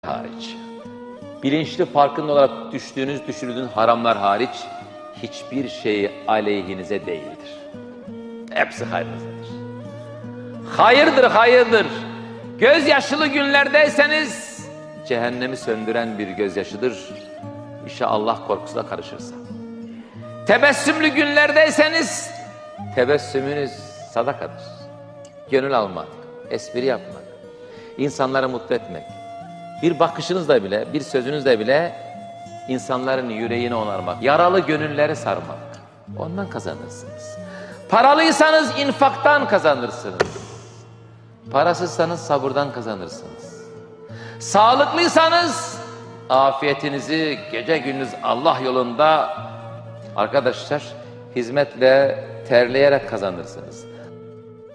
hariç, bilinçli farkında olarak düşürdüğünüz haramlar hariç hiçbir şey aleyhinize değildir. Hepsi hayrınızdadır. Hayırdır, hayırdır. Gözyaşlı günlerdeyseniz cehennemi söndüren bir gözyaşıdır. İşte Allah korkusuyla karışırsa. Tebessümlü günlerdeyseniz tebessümünüz sadakadır. Gönül almak, espri yapmak, insanları mutlu etmek. Bir bakışınızla bile, bir sözünüzle bile insanların yüreğini onarmak, yaralı gönülleri sarmak. Ondan kazanırsınız. Paralıysanız infaktan kazanırsınız. Parasızsanız sabırdan kazanırsınız. Sağlıklıysanız afiyetinizi gece gündüz Allah yolunda arkadaşlar hizmetle terleyerek kazanırsınız.